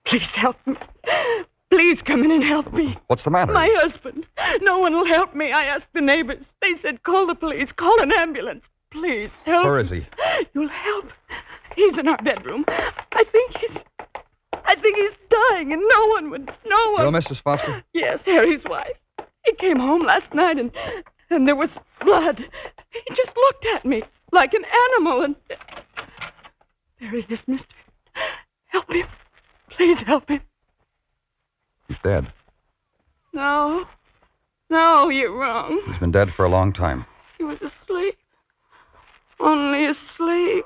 Please help me. Please come in and help me. What's the matter? My husband. No one will help me. I asked the neighbors. They said, call the police, call an ambulance. Please help. Where is he? You'll help. He's in our bedroom. I think he's dying, and no one. You're Mrs. Foster? Yes, Harry's wife. He came home last night, and there was blood. He just looked at me like an animal, and there he is, mister. Help him. Please help him. He's dead. No, you're wrong. He's been dead for a long time. He was asleep. Only asleep.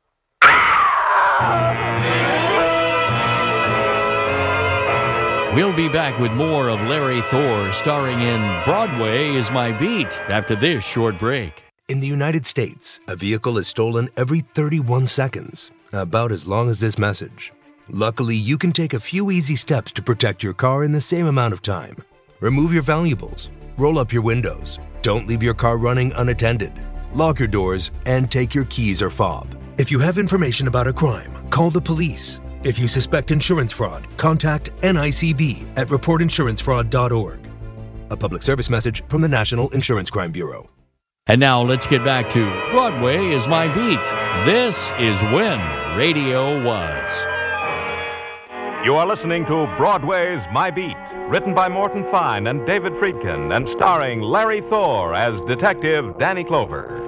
We'll be back with more of Larry Thor, starring in Broadway is My Beat, after this short break. In the United States, a vehicle is stolen every 31 seconds, about as long as this message. Luckily, you can take a few easy steps to protect your car in the same amount of time. Remove your valuables, roll up your windows, don't leave your car running unattended, lock your doors, and take your keys or fob. If you have information about a crime, call the police. If you suspect insurance fraud, contact NICB at reportinsurancefraud.org. A public service message from the National Insurance Crime Bureau. And now let's get back to Broadway is My Beat. This is When Radio Was. You are listening to Broadway's My Beat, written by Morton Fine and David Friedkin, and starring Larry Thor as Detective Danny Clover.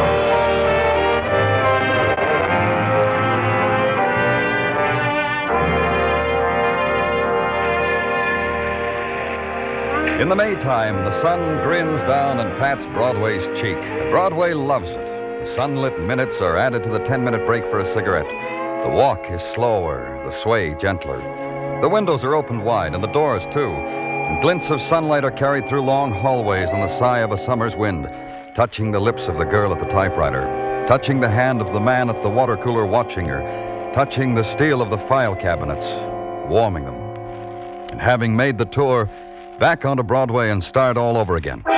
In the Maytime, the sun grins down and pats Broadway's cheek. Broadway loves it. The sunlit minutes are added to the 10-minute break for a cigarette. The walk is slower, the sway gentler. The windows are opened wide, and the doors, too. And glints of sunlight are carried through long hallways on the sigh of a summer's wind, touching the lips of the girl at the typewriter, touching the hand of the man at the water cooler watching her, touching the steel of the file cabinets, warming them. And having made the tour, back onto Broadway and start all over again. But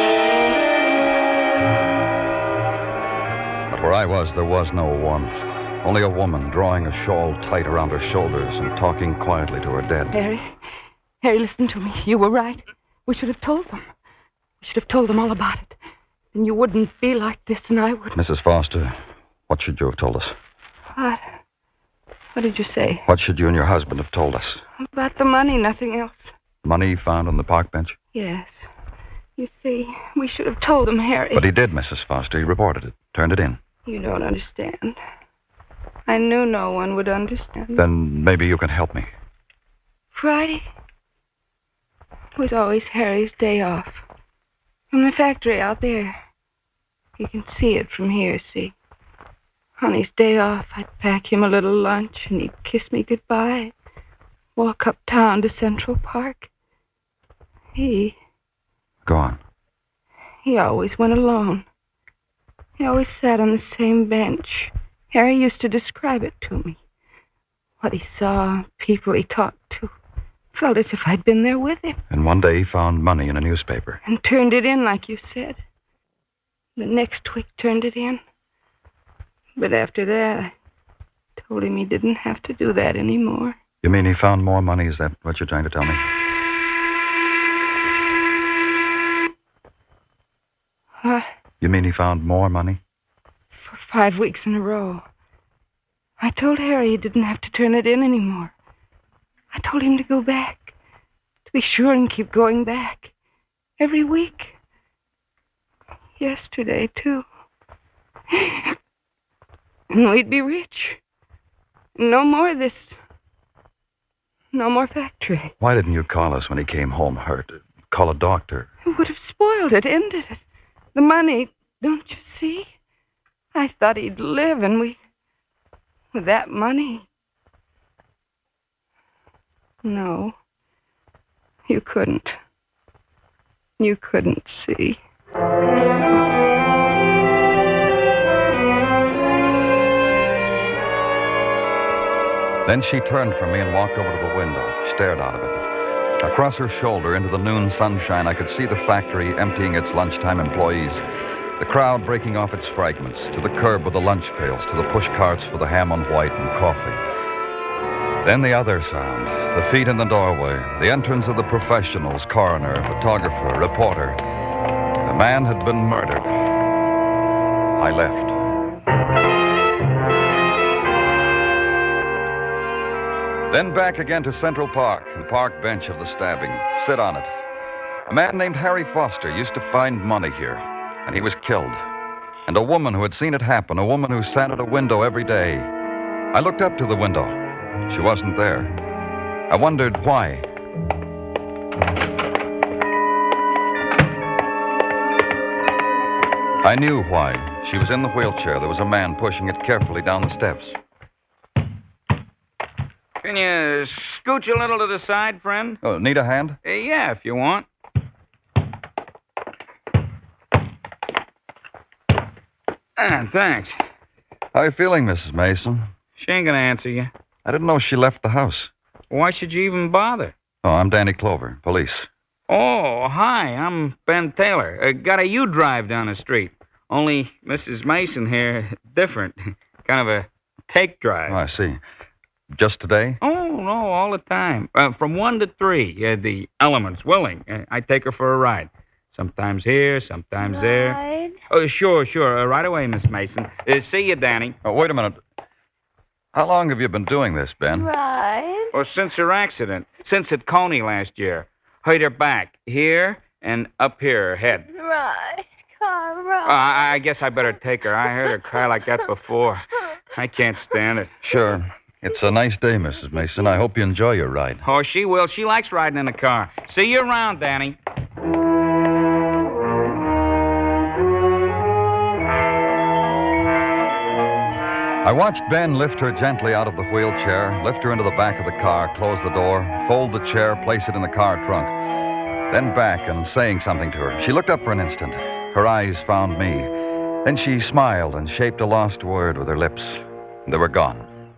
where I was, there was no warmth. Only a woman drawing a shawl tight around her shoulders and talking quietly to her dead. Harry, listen to me. You were right. We should have told them. We should have told them all about it. Then you wouldn't be like this, and I would. Mrs. Foster, what should you have told us? What? What did you say? What should you and your husband have told us? About the money, nothing else. Money found on the park bench? Yes. You see, we should have told him, Harry. But he did, Mrs. Foster. He reported it, turned it in. You don't understand. I knew no one would understand. Then maybe you can help me. Friday was always Harry's day off. From the factory out there. You can see it from here, see? On his day off, I'd pack him a little lunch, and he'd kiss me goodbye. Walk uptown to Central Park. Go on. He always went alone. He always sat on the same bench. Harry used to describe it to me. What he saw, people he talked to. Felt as if I'd been there with him. And one day he found money in a newspaper. And turned it in like you said. The next week turned it in. But after that, I told him he didn't have to do that anymore. You mean he found more money? Is that what you're trying to tell me? What? You mean he found more money? For 5 weeks in a row. I told Harry he didn't have to turn it in anymore. I told him to go back. To be sure and keep going back. Every week. Yesterday, too. And we'd be rich. No more of this. No more factory. Why didn't you call us when he came home hurt? Call a doctor. It would have spoiled it, ended it. The money, don't you see? I thought he'd live, and with that money. No. You couldn't. You couldn't see. Then she turned from me and walked over to the window, stared out of it. Across her shoulder into the noon sunshine, I could see the factory emptying its lunchtime employees, the crowd breaking off its fragments, to the curb with the lunch pails, to the push carts for the ham on white and coffee. Then the other sound, the feet in the doorway, the entrance of the professionals, coroner, photographer, reporter. The man had been murdered. I left. Then back again to Central Park, the park bench of the stabbing. Sit on it. A man named Harry Foster used to find money here, and he was killed. And a woman who had seen it happen, a woman who sat at a window every day. I looked up to the window. She wasn't there. I wondered why. I knew why. She was in the wheelchair. There was a man pushing it carefully down the steps. Can you scooch a little to the side, friend? Oh, need a hand? Yeah, if you want. Thanks. How are you feeling, Mrs. Mason? She ain't gonna answer you. I didn't know she left the house. Why should you even bother? Oh, I'm Danny Clover, police. Oh, hi, I'm Ben Taylor. Got a U-drive down the street. Only Mrs. Mason here, different. Kind of a take drive. Oh, I see. Just today? Oh, no, all the time. From 1 to 3, the element's willing. I take her for a ride. Sometimes here, sometimes there. Oh, sure. Right away, Miss Mason. See you, Danny. Oh, wait a minute. How long have you been doing this, Ben? Right. Well, since her accident. Since at Coney last year. Hurt her back. Here and up here, her head. Right. Car, right. I guess I better take her. I heard her cry like that before. I can't stand it. Sure. It's a nice day, Mrs. Mason. I hope you enjoy your ride. Oh, she will. She likes riding in the car. See you around, Danny. I watched Ben lift her gently out of the wheelchair, lift her into the back of the car, close the door, fold the chair, place it in the car trunk. Then back and saying something to her. She looked up for an instant. Her eyes found me. Then she smiled and shaped a lost word with her lips. They were gone.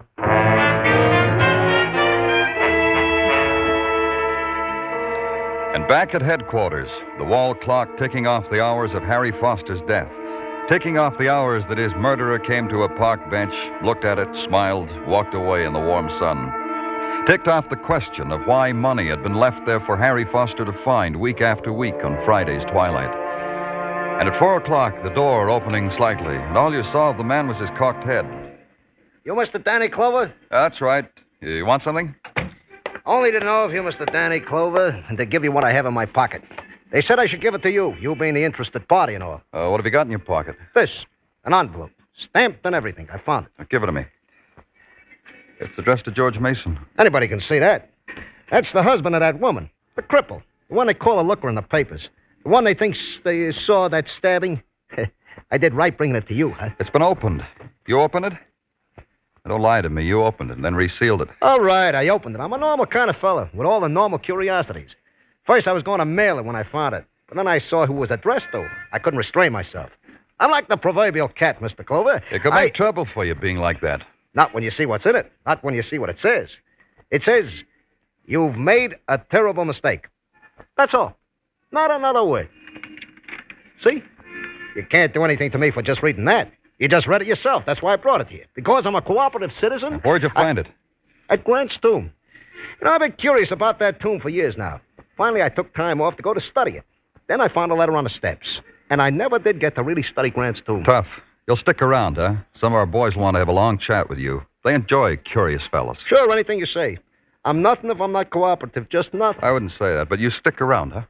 And back at headquarters, the wall clock ticking off the hours of Harry Foster's death. Ticking off the hours that his murderer came to a park bench, looked at it, smiled, walked away in the warm sun. Ticked off the question of why money had been left there for Harry Foster to find week after week on Friday's twilight. And at 4 o'clock, the door opening slightly, and all you saw of the man was his cocked head. You Mr. Danny Clover? That's right. You want something? Only to know if you're Mr. Danny Clover and to give you what I have in my pocket. They said I should give it to you, you being the interested party and all. What have you got in your pocket? This, an envelope, stamped and everything. I found it. Give it to me. It's addressed to George Mason. Anybody can see that. That's the husband of that woman, the cripple, the one they call a looker in the papers, the one they think they saw that stabbing. I did right bringing it to you, huh? It's been opened. You opened it? Don't lie to me. You opened it and then resealed it. All right, I opened it. I'm a normal kind of fella with all the normal curiosities. First, I was going to mail it when I found it. But then I saw who it was addressed to. I couldn't restrain myself. I'm like the proverbial cat, Mr. Clover. It could make trouble for you being like that. Not when you see what's in it. Not when you see what it says. It says, you've made a terrible mistake. That's all. Not another word. See? You can't do anything to me for just reading that. You just read it yourself. That's why I brought it to you. Because I'm a cooperative citizen. Where'd you find it? At Grant's tomb. You know, I've been curious about that tomb for years now. Finally, I took time off to go to study it. Then I found a letter on the steps. And I never did get to really study Grant's tomb. Tough. You'll stick around, huh? Some of our boys want to have a long chat with you. They enjoy curious fellas. Sure, anything you say. I'm nothing if I'm not cooperative. Just nothing. I wouldn't say that, but you stick around, huh?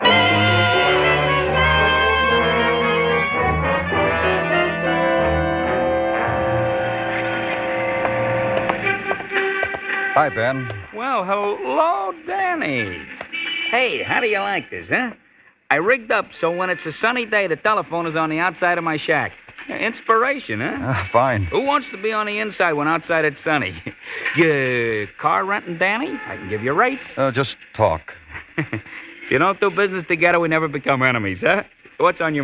Hi, Ben. Well, hello, Danny. Hey, how do you like this, huh? I rigged up so when it's a sunny day, the telephone is on the outside of my shack. Inspiration, huh? Fine. Who wants to be on the inside when outside it's sunny? You car renting, Danny? I can give you rates. Just talk. If you don't do business together, we never become enemies, huh? What's on your